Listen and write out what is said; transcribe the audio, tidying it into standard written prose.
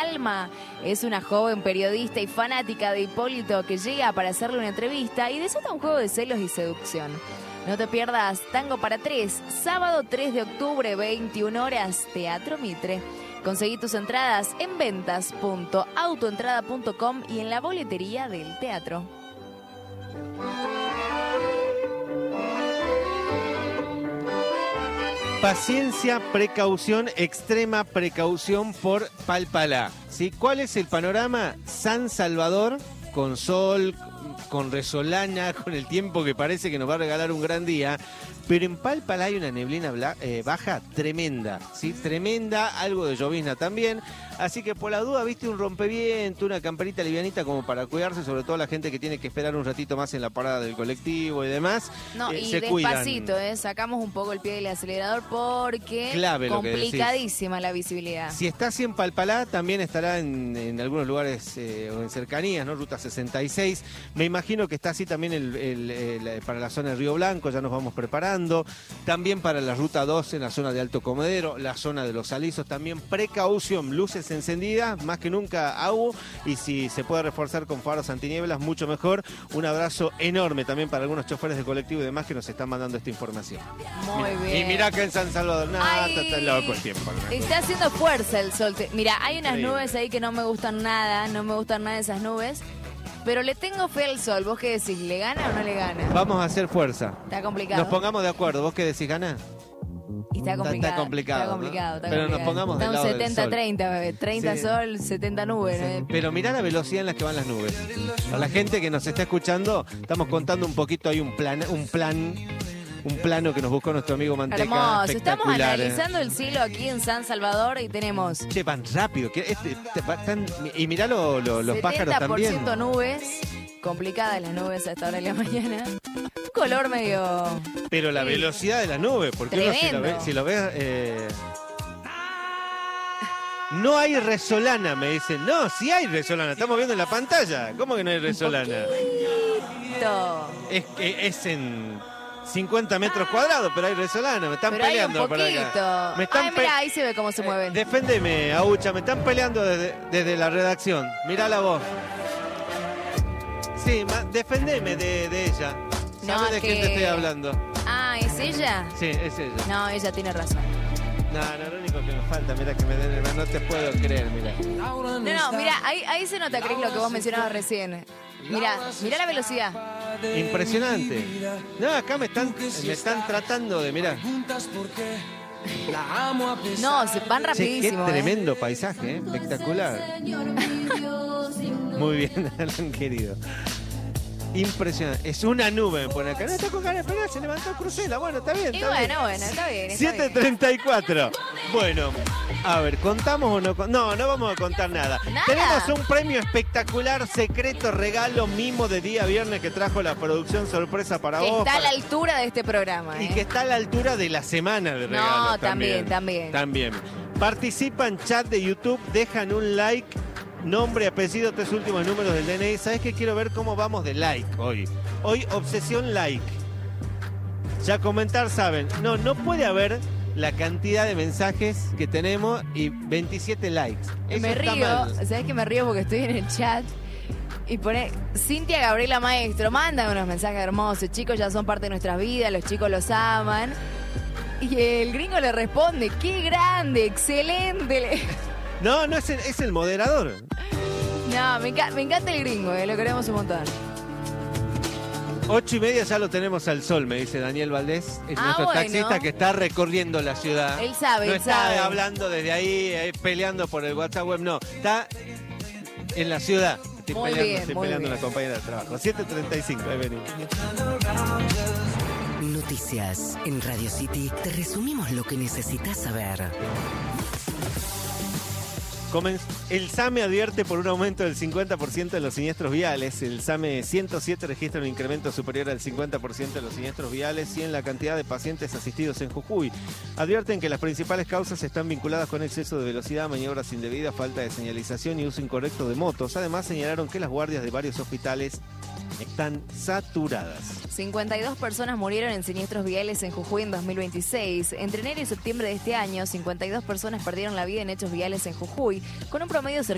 Alma es una joven periodista y fanática de Hipólito que llega para hacerle una entrevista y desata un juego de celos y seducción. No te pierdas Tango para Tres, sábado 3 de octubre, 21 horas, Teatro Mitre. Conseguí tus entradas en ventas.autoentrada.com y en la boletería del teatro. Paciencia, precaución, extrema precaución por Palpalá. ¿Sí? ¿Cuál es el panorama? San Salvador, con sol, con resolana, con el tiempo que parece que nos va a regalar un gran día. Pero en Palpalá hay una neblina baja tremenda, ¿sí? Tremenda, algo de llovizna también. Así que por la duda, viste, un rompeviento, una camperita livianita como para cuidarse, sobre todo la gente que tiene que esperar un ratito más en la parada del colectivo y demás. No, y se despacito, cuidan. sacamos un poco el pie del acelerador porque Clave lo que complicadísima la visibilidad. Si está así en Palpalá, también estará en algunos lugares o en cercanías, ¿no? Ruta 66. Me imagino que está así también para la zona de Río Blanco, ya nos vamos preparando. También para la ruta 2 en la zona de Alto Comedero, la zona de Los Alisos, también precaución, luces encendidas, más que nunca agua, y si se puede reforzar con faros antinieblas, mucho mejor. Un abrazo enorme también para algunos choferes de colectivo y demás que nos están mandando esta información. Muy bien. Y mirá que en San Salvador, está loco el tiempo. Está haciendo fuerza el sol. Mira, hay unas Sí. nubes ahí que no me gustan nada esas nubes, pero le tengo fe al sol. ¿Vos qué decís? ¿Le gana o no le gana? Vamos a hacer fuerza. Está complicado. Nos pongamos de acuerdo. ¿Vos qué decís, gana? Y está complicado. Está complicado, Está complicado. ¿no? Está Pero complicado. nos pongamos del está lado un del sol. 70-30, bebé. 30 Sí. sol, 70 nubes. Sí. Pero mirá la velocidad en la que van las nubes. A la gente que nos está escuchando, estamos contando un poquito, hay un plano que nos buscó nuestro amigo Manteca. Hermoso. Estamos espectacular, analizando el cielo aquí en San Salvador y tenemos Che, van rápido. Y mirá los pájaros también. 70% nubes. Complicadas las nubes a esta hora de la mañana. Un color medio... Pero la Sí. velocidad de las nubes, porque uno Tremendo. si lo ve, no hay resolana, me dicen. No, sí hay resolana, estamos viendo en la pantalla. ¿Cómo que no hay resolana? Es en 50 metros cuadrados, pero hay resolana, me están Pero hay un peleando por acá. poquito. Me están Mira, ahí se ve cómo se mueven. Deféndeme, Aucha, me están peleando desde la redacción. Mirá la voz. Sí, defendeme de ella. No, ¿Sabes de es quién que- te estoy hablando? Ah, ¿es ella? Sí, es ella. No, ella tiene razón. No, lo único que nos falta, mira que me den, no te puedo creer, mira. No, mira, ahí se nota, Cris, lo que vos mencionabas recién. Mirá la velocidad. Impresionante. No, acá me están tratando de, mirá. No, se van Che, qué rapidísimo. tremendo paisaje, espectacular. Muy bien, Alan, querido. Impresionante. Es una nube, me pone acá. No está con ganas de pelear, se levantó Cruzela. Bueno, está bien. Y Está bien. bueno, está bien. 7:34. Bueno, a ver, ¿contamos o no? No vamos a contar nada. Nada. Tenemos un premio espectacular, secreto, regalo, mimo de día viernes que trajo la producción sorpresa para Que vos. está a la altura de este programa. Y que está a la altura de la semana de No, regalos. también. También. Participa en chat de YouTube, dejan un like, nombre, apellido, 3 últimos números del DNI. ¿Sabes qué? Quiero ver cómo vamos de like hoy. Hoy, obsesión like. Ya comentar, saben. No puede haber la cantidad de mensajes que tenemos y 27 likes. Eso Me está río, mal. ¿sabes que me río porque estoy en el chat? Y pone Cintia Gabriela Maestro, manda unos mensajes hermosos. Chicos, ya son parte de nuestras vidas, los chicos los aman. Y el gringo le responde, qué grande, excelente. No, es el moderador. No, me encanta el gringo, lo queremos un montón. 8:30 ya lo tenemos al sol, me dice Daniel Valdés, es nuestro bueno. taxista que está recorriendo la ciudad. Él sabe, no él está sabe. hablando desde ahí, peleando por el WhatsApp web, no, está en la ciudad. Estoy Muy peleando, bien, estoy muy peleando bien. una compañera de trabajo. 7:35, ahí venimos. Noticias en Radio City. Te resumimos lo que necesitas saber. El SAME advierte por un aumento del 50% de los siniestros viales. El SAME 107 registra un incremento superior al 50% de los siniestros viales y en la cantidad de pacientes asistidos en Jujuy. Advierten que las principales causas están vinculadas con exceso de velocidad, maniobras indebidas, falta de señalización y uso incorrecto de motos. Además, señalaron que las guardias de varios hospitales están saturadas. 52 personas murieron en siniestros viales en Jujuy en 2026. Entre enero y septiembre de este año, 52 personas perdieron la vida en hechos viales en Jujuy, con un promedio cercano